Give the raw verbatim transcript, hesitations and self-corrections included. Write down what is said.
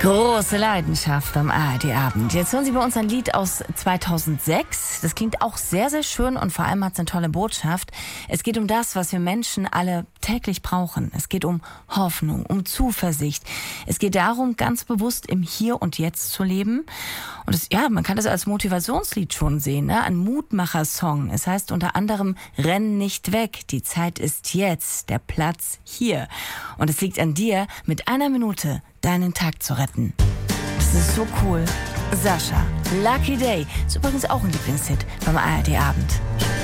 Große Leidenschaft am A R D-Abend. Jetzt hören Sie bei uns ein Lied aus zweitausendsechs. Das klingt auch sehr, sehr schön und vor allem hat es eine tolle Botschaft. Es geht um das, was wir Menschen alle täglich brauchen. Es geht um Hoffnung, um Zuversicht. Es geht darum, ganz bewusst im Hier und Jetzt zu leben. Und es, ja, man kann das als Motivationslied schon sehen, ne? Ein Mutmacher-Song. Es heißt unter anderem, renn nicht weg, die Zeit ist jetzt, der Platz hier. Und es liegt an dir, mit einer Minute deinen Tag zu retten. Das ist so cool. Sascha, Lucky Day, ist übrigens auch ein Lieblingshit beim A R D-Abend.